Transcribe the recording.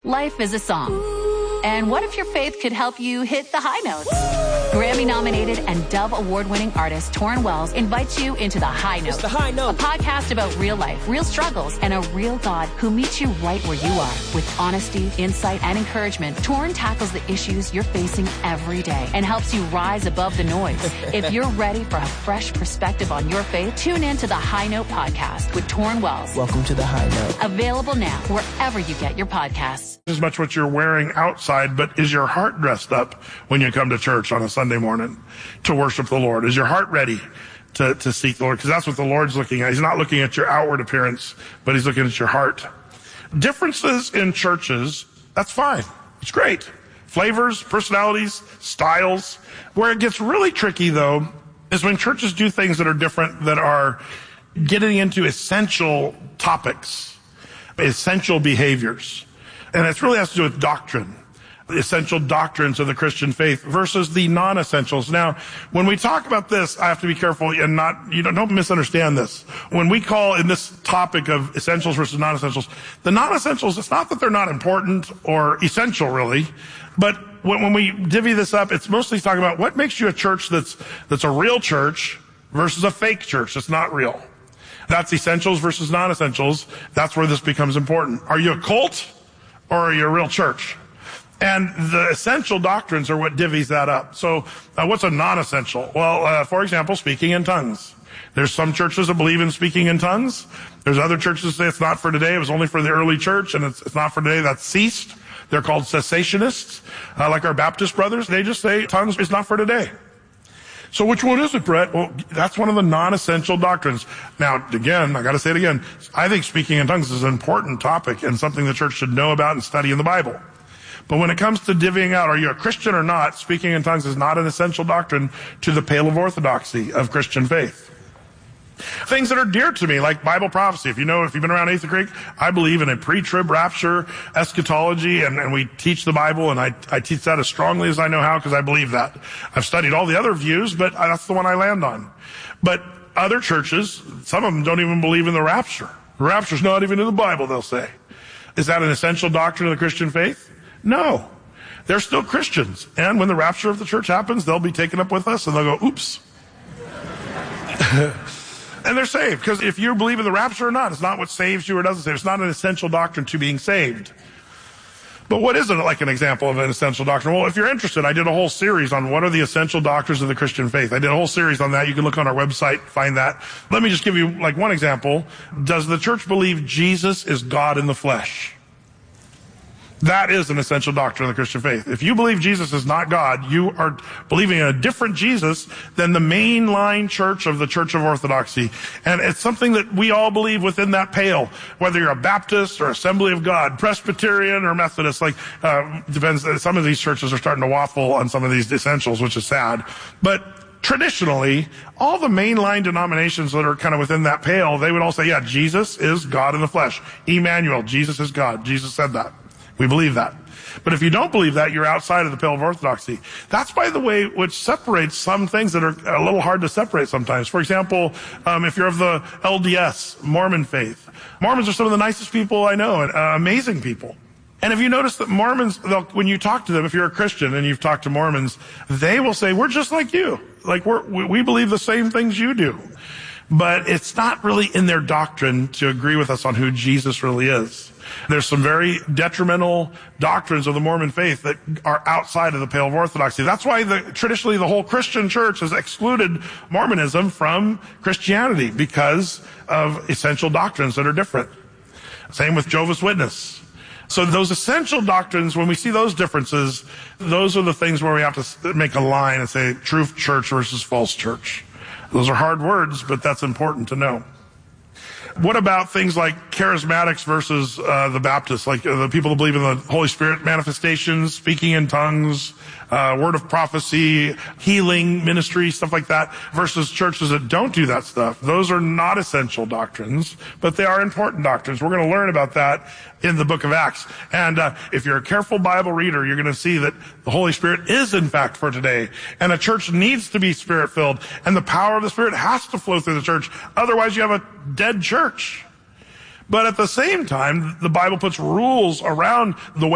Life is a song. And what if your faith could help you hit the high notes? Grammy-nominated and Dove Award-winning artist Torrin Wells invites you into The High Note. It's The High Note. A podcast about real life, real struggles, and a real God who meets you right where you are. With honesty, insight, and encouragement, Torrin tackles the issues you're facing every day and helps you rise above the noise. If you're ready for a fresh perspective on your faith, tune in to The High Note podcast with Torrin Wells. Welcome to The High Note. Available now wherever you get your podcasts. As much what you're wearing outside, but is your heart dressed up when you come to church on a Sunday morning to worship the Lord? Is your heart ready to seek the Lord? Because that's what the Lord's looking at. He's not looking at your outward appearance, but he's looking at your heart. Differences in churches, that's fine. It's great. Flavors, personalities, styles. Where it gets really tricky, though, is when churches do things that are different, that are getting into essential topics, essential behaviors. And it really has to do with doctrine, the essential doctrines of the Christian faith versus the non-essentials. Now, when we talk about this, I have to be careful and don't misunderstand this. When we call in this topic of essentials versus non-essentials, the non-essentials, it's not that they're not important or essential really, but when we divvy this up, it's mostly talking about what makes you a church that's a real church versus a fake church that's not real. That's essentials versus non-essentials. That's where this becomes important. Are you a cult? Or are you a real church? And the essential doctrines are what divvies that up. So what's a non-essential? Well, for example, speaking in tongues. There's some churches that believe in speaking in tongues. There's other churches that say it's not for today. It was only for the early church, and it's not for today. That's ceased. They're called cessationists, like our Baptist brothers. They just say tongues is not for today. So which one is it, Brett? Well, that's one of the non-essential doctrines. Now, again, I got to say it again. I think speaking in tongues is an important topic and something the church should know about and study in the Bible. But when it comes to divvying out, are you a Christian or not, speaking in tongues is not an essential doctrine to the pale of orthodoxy of Christian faith. Things that are dear to me, like Bible prophecy. If you've been around Athey Creek, I believe in a pre-trib rapture eschatology, and we teach the Bible, and I teach that as strongly as I know how because I believe that. I've studied all the other views, but that's the one I land on. But other churches, some of them don't even believe in the rapture. The rapture's not even in the Bible, they'll say. Is that an essential doctrine of the Christian faith? No. They're still Christians. And when the rapture of the church happens, they'll be taken up with us, and they'll go, oops. And they're saved, because if you believe in the rapture or not, it's not what saves you or doesn't save. It's not an essential doctrine to being saved. But what is it like an example of an essential doctrine? Well, if you're interested, I did a whole series on what are the essential doctrines of the Christian faith. I did a whole series on that. You can look on our website, find that. Let me just give you like one example. Does the church believe Jesus is God in the flesh? That is an essential doctrine of the Christian faith. If you believe Jesus is not God, you are believing in a different Jesus than the mainline church of the Church of Orthodoxy. And it's something that we all believe within that pale, whether you're a Baptist or Assembly of God, Presbyterian or Methodist, depends. Some of these churches are starting to waffle on some of these essentials, which is sad. But traditionally, all the mainline denominations that are kind of within that pale, they would all say, yeah, Jesus is God in the flesh. Emmanuel, Jesus is God. Jesus said that. We believe that. But if you don't believe that, you're outside of the pale of orthodoxy. That's, by the way, which separates some things that are a little hard to separate sometimes. For example, if you're of the LDS, Mormon faith, Mormons are some of the nicest people I know, and amazing people. And if you notice that Mormons, when you talk to them, if you're a Christian and you've talked to Mormons, they will say, we're just like you. Like we believe the same things you do. But it's not really in their doctrine to agree with us on who Jesus really is. There's some very detrimental doctrines of the Mormon faith that are outside of the pale of orthodoxy. That's why traditionally the whole Christian church has excluded Mormonism from Christianity because of essential doctrines that are different. Same with Jehovah's Witness. So those essential doctrines, when we see those differences, those are the things where we have to make a line and say true church versus false church. Those are hard words, but that's important to know. What about things like charismatics versus the Baptists, like the people that believe in the Holy Spirit manifestations, speaking in tongues, word of prophecy, healing ministry, stuff like that, versus churches that don't do that stuff? Those are not essential doctrines, but they are important doctrines. We're going to learn about that in the book of Acts. And if you're a careful Bible reader, you're going to see that the Holy Spirit is in fact for today. And a church needs to be Spirit-filled. And the power of the Spirit has to flow through the church. Otherwise, you have a dead church. But at the same time, the Bible puts rules around the way